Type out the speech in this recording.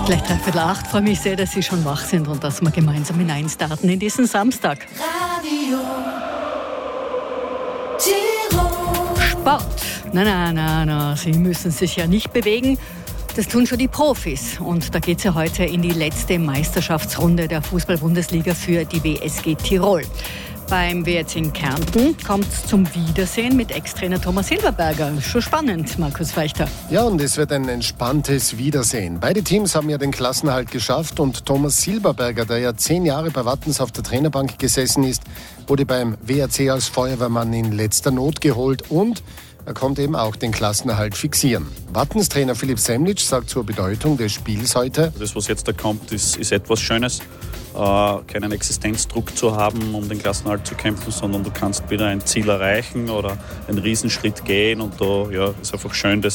Gleich 7:45. Freue mich sehr, dass Sie schon wach sind und dass wir gemeinsam hineinstarten in diesen Samstag. Radio Tirol. Sport. Na, Sie müssen sich ja nicht bewegen. Das tun schon die Profis. Und da geht es ja heute in die letzte Meisterschaftsrunde der Fußball-Bundesliga für die WSG Tirol. Beim WRC in Kärnten kommt es zum Wiedersehen mit Ex-Trainer Thomas Silberberger. Schon spannend, Markus Feichter. Ja, und es wird ein entspanntes Wiedersehen. Beide Teams haben ja den Klassenerhalt geschafft und Thomas Silberberger, der ja 10 Jahre bei Wattens auf der Trainerbank gesessen ist, wurde beim WRC als Feuerwehrmann in letzter Not geholt und er konnte eben auch den Klassenerhalt fixieren. Wattens Trainer Philipp Semlitsch sagt zur Bedeutung des Spiels heute: Das, was jetzt da kommt, ist etwas Schönes. Keinen Existenzdruck zu haben, um den Klassenerhalt zu kämpfen, sondern du kannst wieder ein Ziel erreichen oder einen Riesenschritt gehen und da ist einfach schön, das